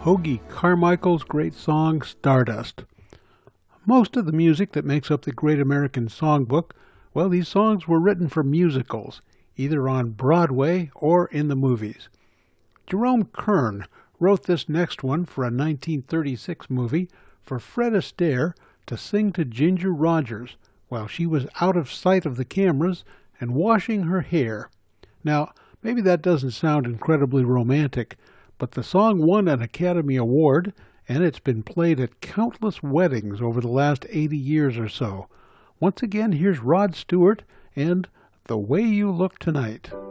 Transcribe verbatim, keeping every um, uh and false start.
Hoagy Carmichael's great song, Stardust. Most of the music that makes up the Great American Songbook, well, these songs were written for musicals, either on Broadway or in the movies. Jerome Kern wrote this next one for a nineteen thirty-six movie for Fred Astaire to sing to Ginger Rogers while she was out of sight of the cameras and washing her hair. Now, maybe that doesn't sound incredibly romantic, but the song won an Academy Award, and it's been played at countless weddings over the last eighty years or so. Once again, here's Rod Stewart and The Way You Look Tonight.